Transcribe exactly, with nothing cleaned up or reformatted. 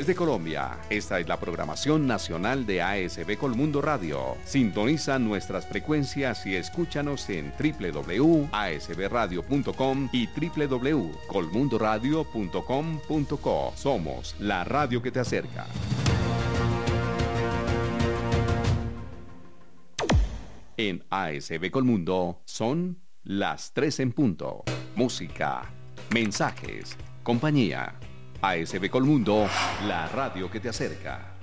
Desde Colombia, esta es la programación nacional de A S B Colmundo Radio. Sintoniza nuestras frecuencias y escúchanos en doble u doble u doble u punto a s b radio punto com y doble u doble u doble u punto colmundo radio punto com punto co. Somos la radio que te acerca. En A S B Colmundo son las tres en punto. Música, mensajes, compañía. A S B Colmundo, la radio que te acerca.